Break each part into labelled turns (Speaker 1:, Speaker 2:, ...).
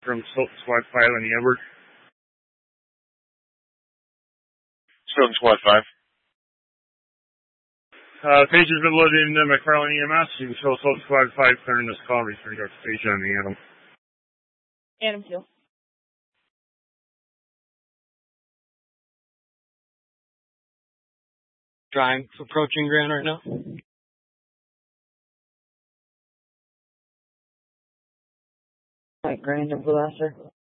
Speaker 1: from SWAT 5 on the Edward.
Speaker 2: Still in SWAT 5.
Speaker 1: Page has been loaded into McFarland EMS. You can show SWAT 5 clearing this call. Returning our page on the Adam.
Speaker 3: Adam 2.
Speaker 4: Driving, approaching Grand right now.
Speaker 3: Right, Grand and Blue Esther.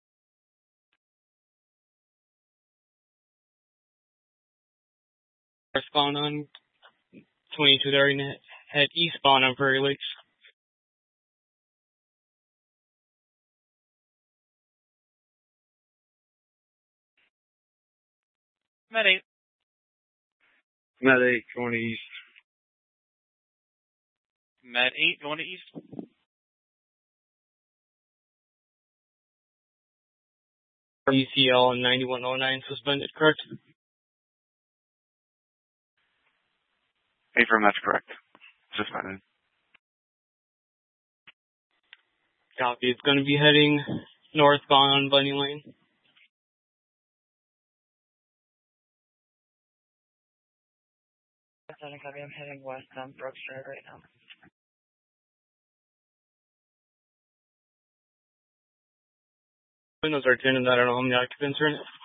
Speaker 4: Spawn on 22 there, and head eastbound on Prairie Lakes.
Speaker 5: Med 8.
Speaker 1: Med 8 going to east.
Speaker 5: Med 8 going to east.
Speaker 4: ECL 9109 suspended, correct?
Speaker 2: Affirm, that's correct. Suspended.
Speaker 4: Copy. It's going to be heading northbound on Bunny Lane.
Speaker 3: Copy. I'm heading west on Brooks Drive right now.
Speaker 4: Windows are tinted. I don't know how many occupants are in it.